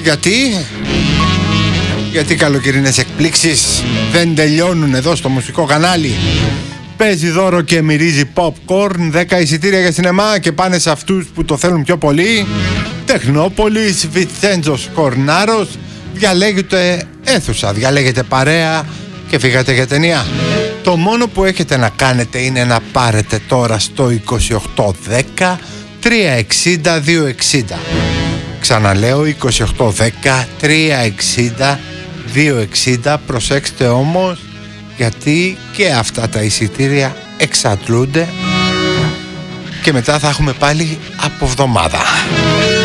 Γιατί οι καλοκαιρινές εκπλήξεις δεν τελειώνουν εδώ στο μουσικό κανάλι. Παίζει δώρο και μυρίζει popcorn, 10 εισιτήρια για σινεμά και πάνε σε αυτούς που το θέλουν πιο πολύ. Τεχνόπολης, Βιτσέντζος Κορνάρος. Διαλέγετε αίθουσα, διαλέγετε παρέα και φύγατε για ταινία. Το μόνο που έχετε να κάνετε είναι να πάρετε τώρα στο 2810 360 260. Ξαναλέω 2810 360 260. Προσέξτε όμως, γιατί και αυτά τα εισιτήρια εξαντλούνται και μετά θα έχουμε πάλι από εβδομάδα.